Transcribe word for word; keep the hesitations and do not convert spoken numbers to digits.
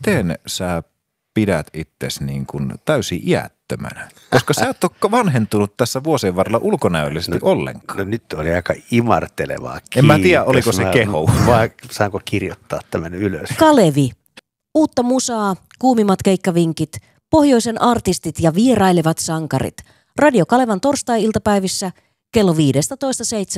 miten sä pidät itsesi niin kuin täysin iättömänä? Koska sä et ole vanhentunut tässä vuosien varrella ulkonäöllisesti no, ollenkaan. No nyt oli aika imartelevaa. Kiitos. En mä tiedä, oliko se mä, kehu. Vai saanko kirjoittaa tämän ylös? Kalevi. Uutta musaa, kuumimmat keikkavinkit, pohjoisen artistit ja vierailevat sankarit. Radio Kalevan torstai-iltapäivissä kello viisitoista seitsemän.